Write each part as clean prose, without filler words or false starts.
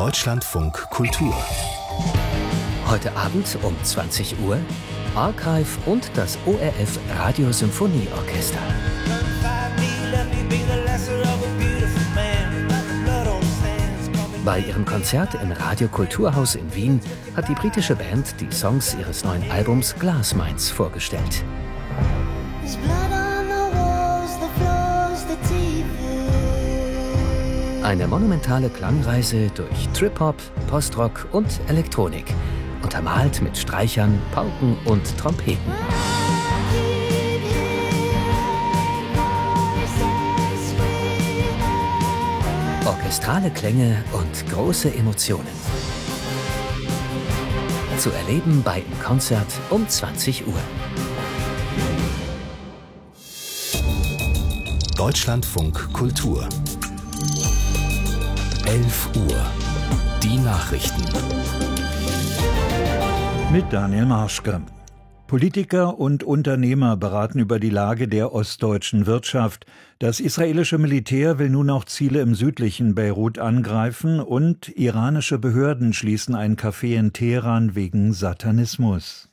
Deutschlandfunk Kultur. Heute Abend um 20 Uhr Archive und das ORF Radiosymphonieorchester. Bei ihrem Konzert im Radio Kulturhaus in Wien hat die britische Band die Songs ihres neuen Albums Glass Mines vorgestellt. Eine monumentale Klangreise durch Trip-Hop, Postrock und Elektronik, untermalt mit Streichern, Pauken und Trompeten. Orchestrale Klänge und große Emotionen. Zu erleben bei Im Konzert um 20 Uhr. Deutschlandfunk Kultur. 11 Uhr. Die Nachrichten. Mit Daniel Marschke. Politiker und Unternehmer beraten über die Lage der ostdeutschen Wirtschaft. Das israelische Militär will nun auch Ziele im südlichen Beirut angreifen und iranische Behörden schließen ein Café in Teheran wegen Satanismus.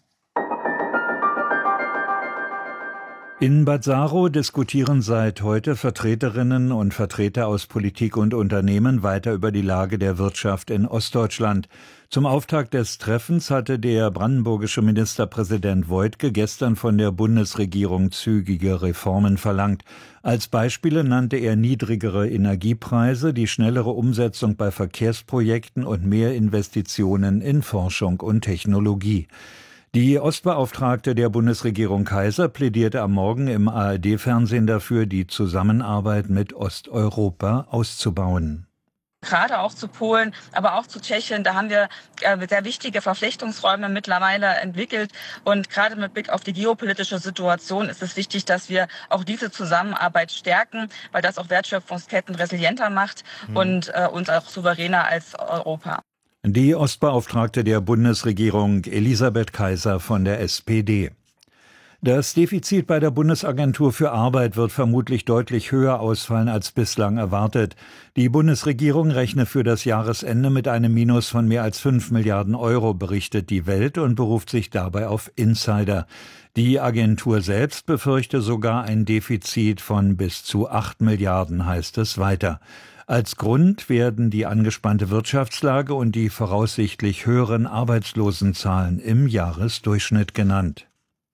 In Bad Saro diskutieren seit heute Vertreterinnen und Vertreter aus Politik und Unternehmen weiter über die Lage der Wirtschaft in Ostdeutschland. Zum Auftakt des Treffens hatte der brandenburgische Ministerpräsident Woidke gestern von der Bundesregierung zügige Reformen verlangt. Als Beispiele nannte er niedrigere Energiepreise, die schnellere Umsetzung bei Verkehrsprojekten und mehr Investitionen in Forschung und Technologie. Die Ostbeauftragte der Bundesregierung Kaiser plädierte am Morgen im ARD-Fernsehen dafür, die Zusammenarbeit mit Osteuropa auszubauen. Gerade auch zu Polen, aber auch zu Tschechien, da haben wir sehr wichtige Verflechtungsräume mittlerweile entwickelt. Und gerade mit Blick auf die geopolitische Situation ist es wichtig, dass wir auch diese Zusammenarbeit stärken, weil das auch Wertschöpfungsketten resilienter macht und uns auch souveräner als Europa. Die Ostbeauftragte der Bundesregierung Elisabeth Kaiser von der SPD. Das Defizit bei der Bundesagentur für Arbeit wird vermutlich deutlich höher ausfallen als bislang erwartet. Die Bundesregierung rechne für das Jahresende mit einem Minus von mehr als 5 Milliarden Euro, berichtet die Welt und beruft sich dabei auf Insider. Die Agentur selbst befürchte sogar ein Defizit von bis zu 8 Milliarden, heißt es weiter. Als Grund werden die angespannte Wirtschaftslage und die voraussichtlich höheren Arbeitslosenzahlen im Jahresdurchschnitt genannt.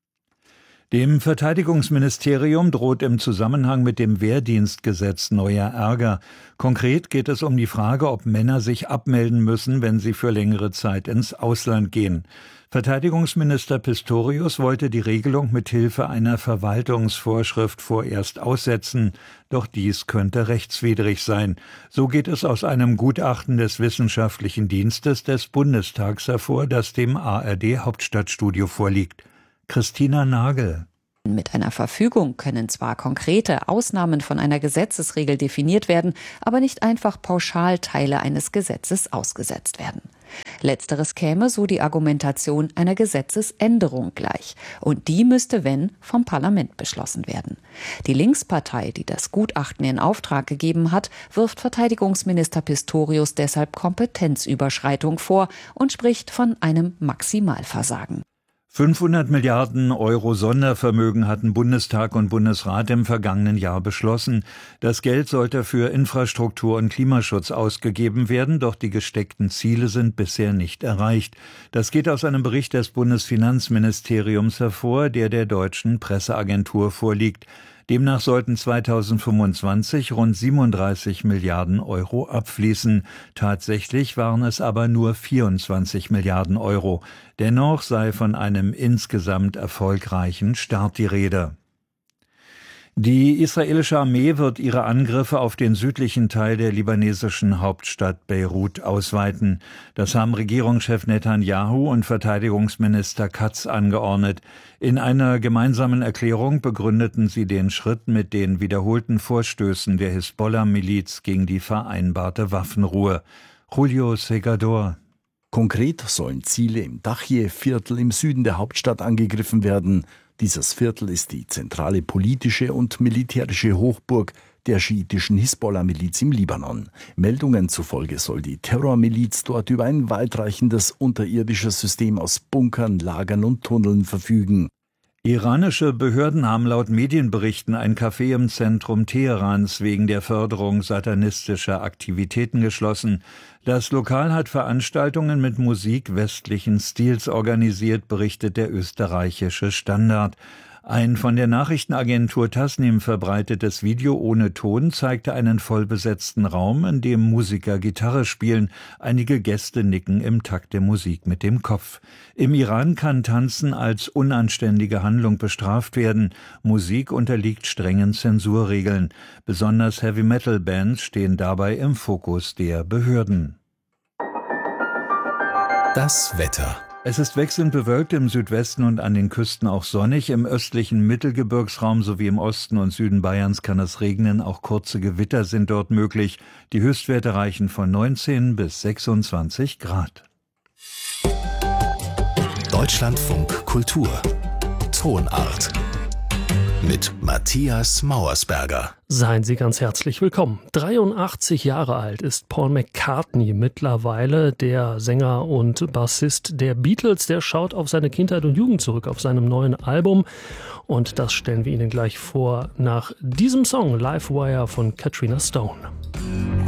Dem Verteidigungsministerium droht im Zusammenhang mit dem Wehrdienstgesetz neuer Ärger. Konkret geht es um die Frage, ob Männer sich abmelden müssen, wenn sie für längere Zeit ins Ausland gehen. Verteidigungsminister Pistorius wollte die Regelung mit Hilfe einer Verwaltungsvorschrift vorerst aussetzen, doch dies könnte rechtswidrig sein. So geht es aus einem Gutachten des Wissenschaftlichen Dienstes des Bundestags hervor, das dem ARD Hauptstadtstudio vorliegt. Christina Nagel. Mit einer Verfügung können zwar konkrete Ausnahmen von einer Gesetzesregel definiert werden, aber nicht einfach pauschal Teile eines Gesetzes ausgesetzt werden. Letzteres käme, so die Argumentation, einer Gesetzesänderung gleich. Und die müsste, wenn, vom Parlament beschlossen werden. Die Linkspartei, die das Gutachten in Auftrag gegeben hat, wirft Verteidigungsminister Pistorius deshalb Kompetenzüberschreitung vor und spricht von einem Maximalversagen. 500 Milliarden Euro Sondervermögen hatten Bundestag und Bundesrat im vergangenen Jahr beschlossen. Das Geld sollte für Infrastruktur und Klimaschutz ausgegeben werden, doch die gesteckten Ziele sind bisher nicht erreicht. Das geht aus einem Bericht des Bundesfinanzministeriums hervor, der deutschen Presseagentur vorliegt. Demnach sollten 2025 rund 37 Milliarden Euro abfließen. Tatsächlich waren es aber nur 24 Milliarden Euro. Dennoch sei von einem insgesamt erfolgreichen Start die Rede. Die israelische Armee wird ihre Angriffe auf den südlichen Teil der libanesischen Hauptstadt Beirut ausweiten. Das haben Regierungschef Netanyahu und Verteidigungsminister Katz angeordnet. In einer gemeinsamen Erklärung begründeten sie den Schritt mit den wiederholten Vorstößen der Hisbollah-Miliz gegen die vereinbarte Waffenruhe. Julio Segador. Konkret sollen Ziele im Dachje-Viertel im Süden der Hauptstadt angegriffen werden. Dieses Viertel ist die zentrale politische und militärische Hochburg der schiitischen Hisbollah-Miliz im Libanon. Meldungen zufolge soll die Terrormiliz dort über ein weitreichendes unterirdisches System aus Bunkern, Lagern und Tunneln verfügen. Iranische Behörden haben laut Medienberichten ein Café im Zentrum Teherans wegen der Förderung satanistischer Aktivitäten geschlossen. Das Lokal hat Veranstaltungen mit Musik westlichen Stils organisiert, berichtet der österreichische Standard. Ein von der Nachrichtenagentur Tasnim verbreitetes Video ohne Ton zeigte einen vollbesetzten Raum, in dem Musiker Gitarre spielen. Einige Gäste nicken im Takt der Musik mit dem Kopf. Im Iran kann Tanzen als unanständige Handlung bestraft werden. Musik unterliegt strengen Zensurregeln. Besonders Heavy-Metal-Bands stehen dabei im Fokus der Behörden. Das Wetter. Es ist wechselnd bewölkt, im Südwesten und an den Küsten auch sonnig. Im östlichen Mittelgebirgsraum sowie im Osten und Süden Bayerns kann es regnen. Auch kurze Gewitter sind dort möglich. Die Höchstwerte reichen von 19 bis 26 Grad. Deutschlandfunk Kultur. Tonart. Mit Matthias Mauersberger. Seien Sie ganz herzlich willkommen. 83 Jahre alt ist Paul McCartney mittlerweile, der Sänger und Bassist der Beatles. Der schaut auf seine Kindheit und Jugend zurück, auf seinem neuen Album. Und das stellen wir Ihnen gleich vor nach diesem Song, Livewire von Katrina Stone.